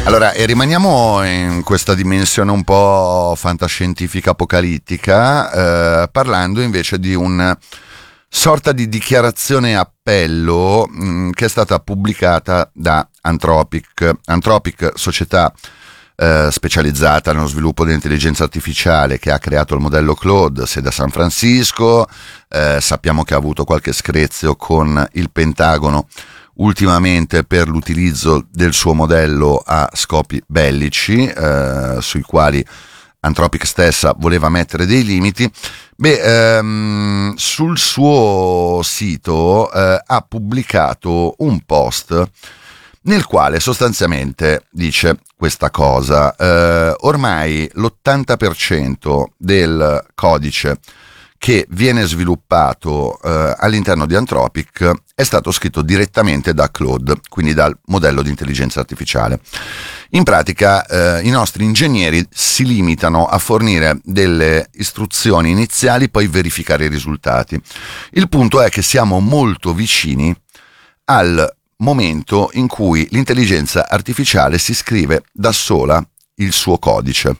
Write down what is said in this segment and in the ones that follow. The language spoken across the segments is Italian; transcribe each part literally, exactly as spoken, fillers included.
Allora, e rimaniamo in questa dimensione un po' fantascientifica apocalittica, eh, parlando invece di un sorta di dichiarazione appello mh, che è stata pubblicata da Anthropic. Anthropic, società eh, specializzata nello sviluppo dell'intelligenza artificiale, che ha creato il modello Claude, sede a San Francisco. Eh, sappiamo che ha avuto qualche screzio con il Pentagono ultimamente per l'utilizzo del suo modello a scopi bellici, eh, sui quali Anthropic stessa voleva mettere dei limiti. Beh, ehm, sul suo sito eh, ha pubblicato un post nel quale sostanzialmente dice questa cosa: eh, ormai l'ottanta per cento del codice che viene sviluppato eh, all'interno di Anthropic è stato scritto direttamente da Claude, quindi dal modello di intelligenza artificiale. In pratica eh, i nostri ingegneri si limitano a fornire delle istruzioni iniziali, poi verificare i risultati. Il punto è che siamo molto vicini al momento in cui l'intelligenza artificiale si scrive da sola il suo codice.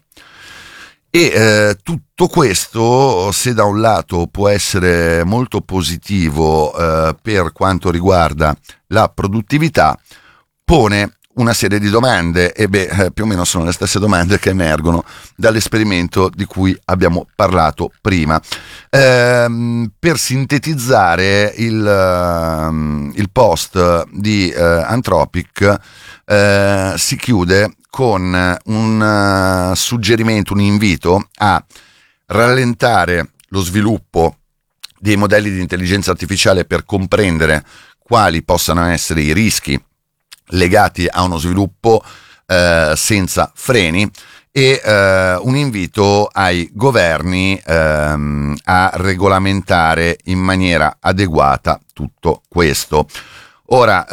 E eh, tutto questo, se da un lato può essere molto positivo eh, per quanto riguarda la produttività, pone una serie di domande, e beh, eh, più o meno sono le stesse domande che emergono dall'esperimento di cui abbiamo parlato prima. Ehm, per sintetizzare il, uh, il post di uh, Anthropic, uh, si chiude con un uh, suggerimento, un invito a rallentare lo sviluppo dei modelli di intelligenza artificiale per comprendere quali possano essere i rischi legati a uno sviluppo eh, senza freni, e eh, un invito ai governi ehm, a regolamentare in maniera adeguata tutto questo. Ora,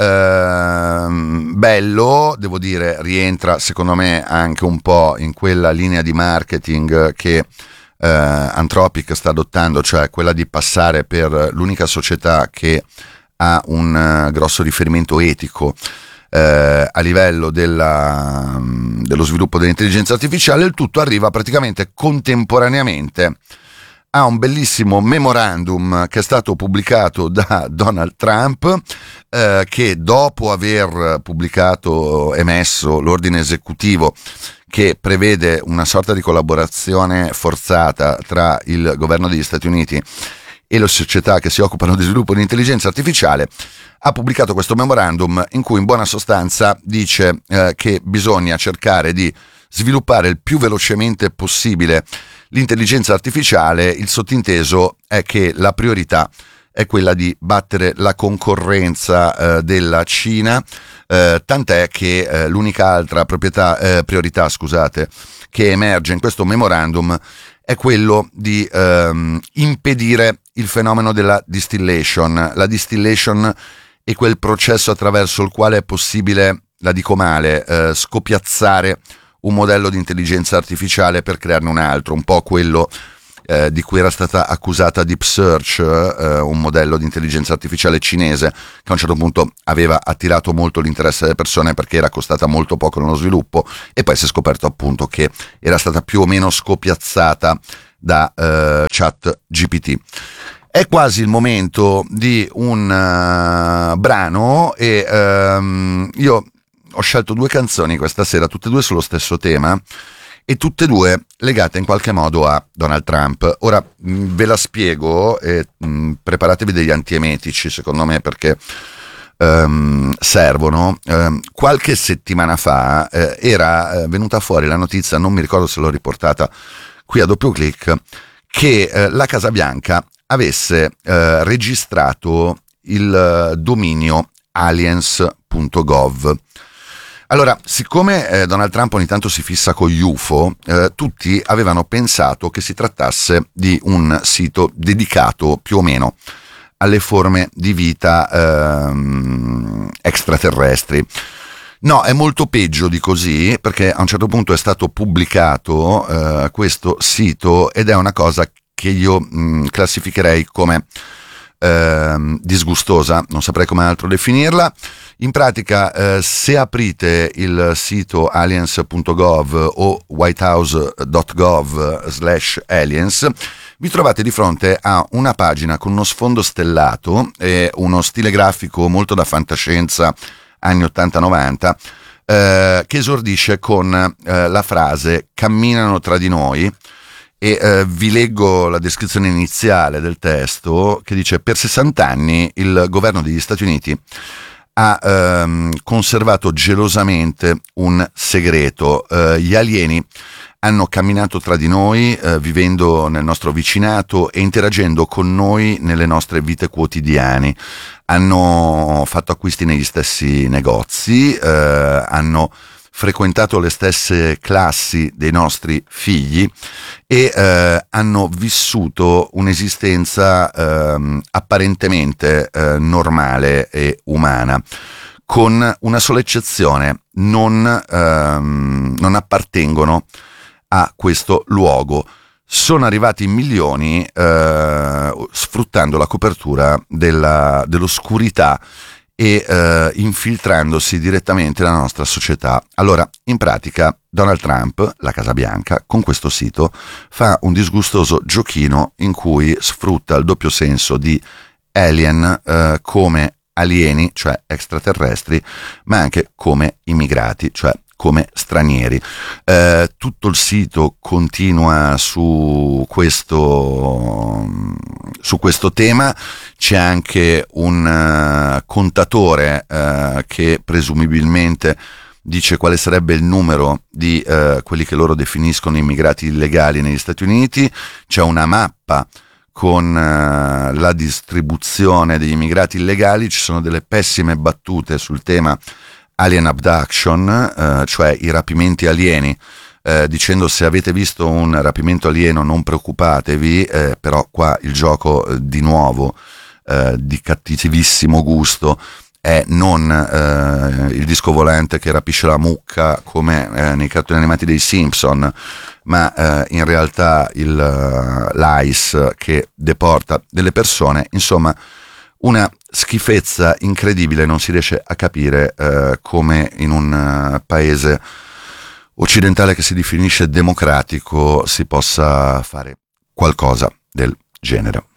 ehm, bello, devo dire, rientra secondo me anche un po' in quella linea di marketing che eh, Anthropic sta adottando, cioè quella di passare per l'unica società che ha un uh, grosso riferimento etico eh, a livello della, um, dello sviluppo dell'intelligenza artificiale. Il tutto arriva praticamente contemporaneamente a un bellissimo memorandum che è stato pubblicato da Donald Trump, eh, che dopo aver pubblicato, emesso l'ordine esecutivo che prevede una sorta di collaborazione forzata tra il governo degli Stati Uniti e le società che si occupano di sviluppo di intelligenza artificiale, ha pubblicato questo memorandum in cui in buona sostanza dice eh, che bisogna cercare di sviluppare il più velocemente possibile l'intelligenza artificiale. Il sottinteso è che la priorità è quella di battere la concorrenza eh, della Cina, eh, tant'è che eh, l'unica altra proprietà, eh, priorità scusate, che emerge in questo memorandum è quello di ehm, impedire il fenomeno della distillation. La distillation è quel processo attraverso il quale è possibile, la dico male, eh, scopiazzare un modello di intelligenza artificiale per crearne un altro, un po' quello eh, di cui era stata accusata Deep Search, eh, un modello di intelligenza artificiale cinese che a un certo punto aveva attirato molto l'interesse delle persone perché era costata molto poco nello sviluppo, e poi si è scoperto appunto che era stata più o meno scopiazzata da eh, ChatGPT. È quasi il momento di un uh, brano, e um, io ho scelto due canzoni questa sera, tutte e due sullo stesso tema e tutte e due legate in qualche modo a Donald Trump. Ora mh, ve la spiego, e mh, preparatevi degli antiemetici secondo me, perché um, servono. Um, qualche settimana fa eh, era eh, venuta fuori la notizia, non mi ricordo se l'ho riportata qui a doppio clic, che eh, la Casa Bianca avesse eh, registrato il eh, dominio aliens punto gov. Allora, siccome eh, Donald Trump ogni tanto si fissa con gli U F O, eh, tutti avevano pensato che si trattasse di un sito dedicato più o meno alle forme di vita ehm, extraterrestri. No, è molto peggio di così, perché a un certo punto è stato pubblicato eh, questo sito, ed è una cosa che io mh, classificherei come ehm, disgustosa, non saprei come altro definirla. In pratica, eh, se aprite il sito aliens punto gov o whitehouse punto gov slash aliens, vi trovate di fronte a una pagina con uno sfondo stellato e uno stile grafico molto da fantascienza anni ottanta novanta, eh, che esordisce con eh, la frase "camminano tra di noi", e eh, vi leggo la descrizione iniziale del testo, che dice: per sessanta anni il governo degli Stati Uniti ha ehm, conservato gelosamente un segreto. Eh, gli alieni hanno camminato tra di noi, eh, vivendo nel nostro vicinato e interagendo con noi nelle nostre vite quotidiane. Hanno fatto acquisti negli stessi negozi, eh, hanno frequentato le stesse classi dei nostri figli e eh, hanno vissuto un'esistenza eh, apparentemente eh, normale e umana, con una sola eccezione: non, ehm, non appartengono a questo luogo. Sono arrivati in milioni eh, sfruttando la copertura della, dell'oscurità e eh, infiltrandosi direttamente nella nostra società. Allora, in pratica, Donald Trump, la Casa Bianca, con questo sito fa un disgustoso giochino in cui sfrutta il doppio senso di alien eh, come alieni, cioè extraterrestri, ma anche come immigrati, cioè come stranieri. Eh, tutto il sito continua su questo, su questo tema. C'è anche un uh, contatore uh, che presumibilmente dice quale sarebbe il numero di uh, quelli che loro definiscono immigrati illegali negli Stati Uniti. C'è una mappa con uh, la distribuzione degli immigrati illegali. Ci sono delle pessime battute sul tema alien abduction, eh, cioè i rapimenti alieni, eh, dicendo: se avete visto un rapimento alieno non preoccupatevi, eh, però qua il gioco eh, di nuovo eh, di cattivissimo gusto è non eh, il disco volante che rapisce la mucca come eh, nei cartoni animati dei Simpson, ma eh, in realtà il, l'ICE che deporta delle persone. Insomma, una schifezza incredibile. Non si riesce a capire eh, come in un uh, paese occidentale che si definisce democratico si possa fare qualcosa del genere.